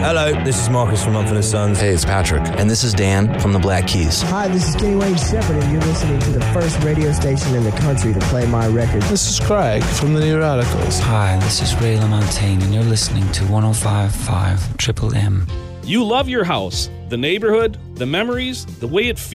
Hello, this is Marcus from Mumford & Sons. Hey, it's Patrick. And this is Dan from the Black Keys. Hi, this is Kenny Wayne Shepherd, and you're listening to the first radio station in the country to play my record. This is Craig from the New Radicals. Hi, this is Ray LaMontagne, and you're listening to 105.5 Triple M. You love your house, the neighborhood, the memories, the way it feels.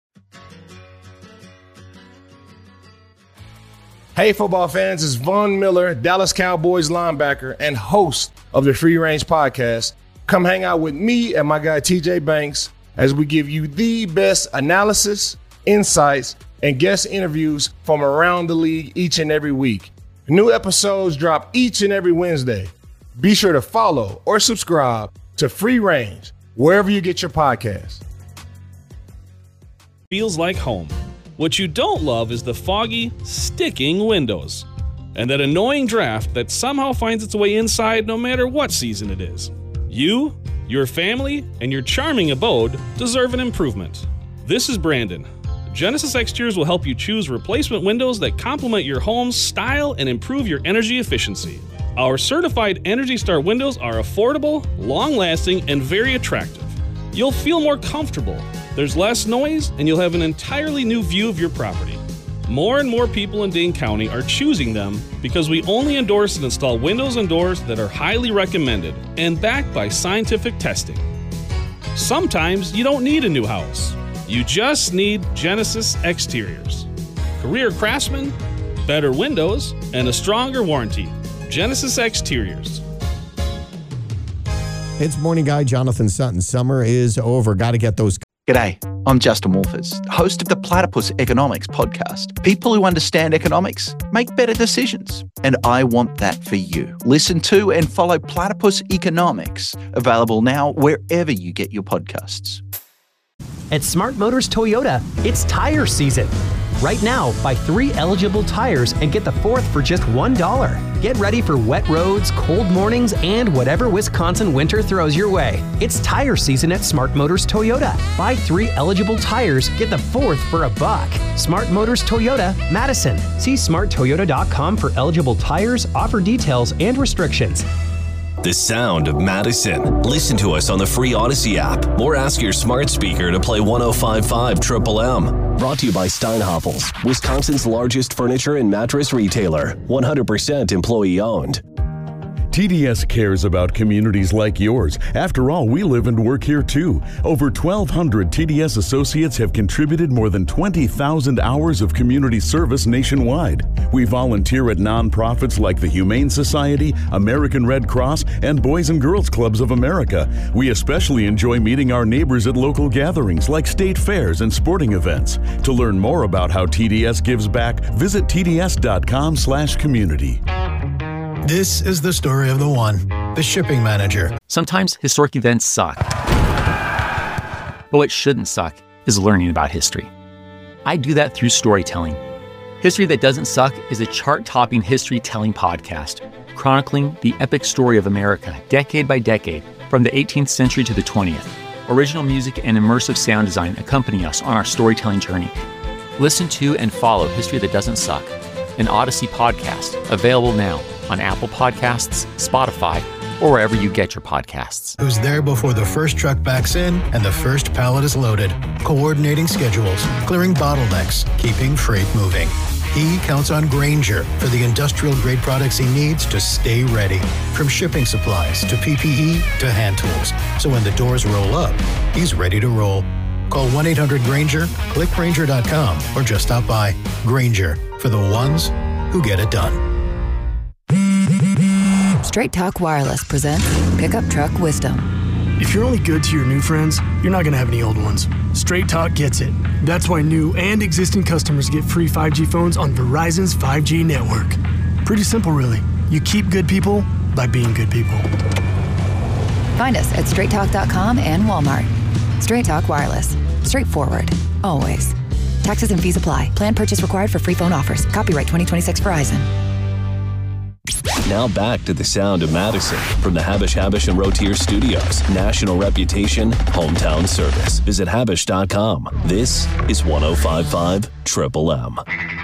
Hey, football fans, it's Von Miller, Dallas Cowboys linebacker and host of the Free Range Podcast. Come hang out with me and my guy TJ Banks as we give you the best analysis, insights, and guest interviews from around the league each and every week. New episodes drop each and every Wednesday. Be sure to follow or subscribe to Free Range wherever you get your podcasts. Feels like home. What you don't love is the foggy, sticking windows and that annoying draft that somehow finds its way inside no matter what season it is. You, your family, and your charming abode deserve an improvement. This is Brandon. Genesis Exteriors will help you choose replacement windows that complement your home's style and improve your energy efficiency. Our certified Energy Star windows are affordable, long-lasting, and very attractive. You'll feel more comfortable. There's less noise, and you'll have an entirely new view of your property. More and more people in Dane County are choosing them because we only endorse and install windows and doors that are highly recommended and backed by scientific testing. Sometimes you don't need a new house. You just need Genesis Exteriors. Career craftsmen, better windows, and a stronger warranty. Genesis Exteriors. It's morning guy Jonathan Sutton. Summer is over. Got to get those. G'day, I'm Justin Wolfers, host of the Platypus Economics podcast. People who understand economics make better decisions, and I want that for you. Listen to and follow Platypus Economics, available now wherever you get your podcasts. At Smart Motors Toyota, it's tire season. Right now, buy 3 eligible tires and get the 4th for just $1. Get ready for wet roads, cold mornings, and whatever Wisconsin winter throws your way. It's tire season at Smart Motors Toyota. Buy 3 eligible tires, get the 4th for $1. Smart Motors Toyota, Madison. See smarttoyota.com for eligible tires, offer details, and restrictions. The sound of Madison. Listen to us on the free Odyssey app or ask your smart speaker to play 105.5 Triple M. Brought to you by Steinhoffels, Wisconsin's largest furniture and mattress retailer. 100% employee owned. TDS cares about communities like yours. After all, we live and work here too. Over 1,200 TDS associates have contributed more than 20,000 hours of community service nationwide. We volunteer at nonprofits like the Humane Society, American Red Cross, and Boys and Girls Clubs of America. We especially enjoy meeting our neighbors at local gatherings like state fairs and sporting events. To learn more about how TDS gives back, visit tds.com/community. This is the story of the one, the shipping manager. Sometimes historic events suck. But what shouldn't suck is learning about history. I do that through storytelling. History That Doesn't Suck is a chart-topping history-telling podcast, chronicling the epic story of America, decade by decade, from the 18th century to the 20th. Original music and immersive sound design accompany us on our storytelling journey. Listen to and follow History That Doesn't Suck, an Odyssey podcast, available now on Apple Podcasts, Spotify, or wherever you get your podcasts. Who's there before the first truck backs in and the first pallet is loaded, coordinating schedules, clearing bottlenecks, keeping freight moving. He counts on Grainger for the industrial-grade products he needs to stay ready, from shipping supplies to PPE to hand tools. So when the doors roll up, he's ready to roll. Call 1-800-GRAINGER, click Grainger.com, or just stop by. Grainger, for the ones who get it done. Straight Talk Wireless presents Pickup Truck Wisdom. If you're only good to your new friends, you're not going to have any old ones. Straight Talk gets it. That's why new and existing customers get free 5G phones on Verizon's 5G network. Pretty simple, really. You keep good people by being good people. Find us at straighttalk.com and Walmart. Straight Talk Wireless. Straightforward. Always. Taxes and fees apply. Plan purchase required for free phone offers. Copyright 2026 Verizon. Now back to the sound of Madison from the Habish and Rotier Studios. National reputation, hometown service. Visit Habish.com. This is 105.5 Triple M.